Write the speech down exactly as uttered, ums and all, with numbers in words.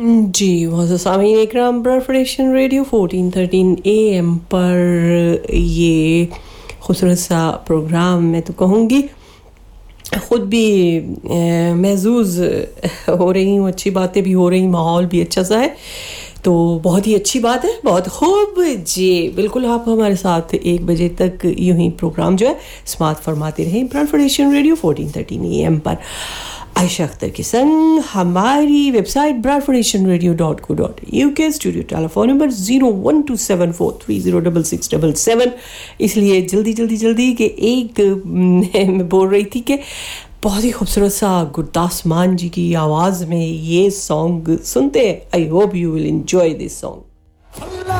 जी, बहुत सामीन इकराम ब्रॉडफेशन radio fourteen thirteen A M पर ये खूबसूरत सा प्रोग्राम मैं तो कहूँगी ख़ुद भी महसूस हो रही हूँ, अच्छी बातें भी हो रही, माहौल भी अच्छा सा है, तो बहुत ही अच्छी बात है, बहुत खूब जी। बिल्कुल आप हमारे साथ एक बजे तक यूं ही प्रोग्राम जो है स्मार्ट फरमाते रहें ब्रॉडफेशन radio fourteen thirteen A M पर। आयशा अख्तर के संग हमारी website ब्रॉडफेशन radio dot co dot U के, studio telephone number zero one two seven four three zero six six seven seven. इसलिए जल्दी जल्दी जल्दी कि एक मैं बोल रही थी कि बहुत ही खूबसूरत सा गुरदास मान जी की आवाज़ में ये सॉन्ग सुनते हैं। I hope you will enjoy this song.